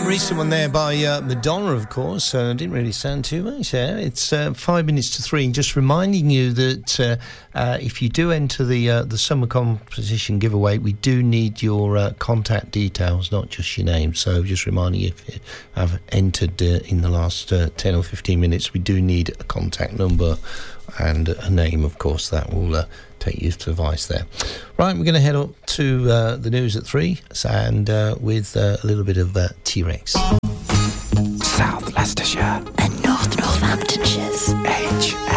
Recent one there by Madonna, of course. Didn't really sound too much there. It's 5 minutes to 3. Just reminding you that if you do enter the summer competition giveaway, we do need your contact details, not just your name. So just reminding you, if you have entered in the last 10 or 15 minutes, we do need a contact number and a name, of course. That will take you to advice there. Right, we're going to head up to the news at 3 and with a little bit of T-Rex. South Leicestershire and Northamptonshire's HM.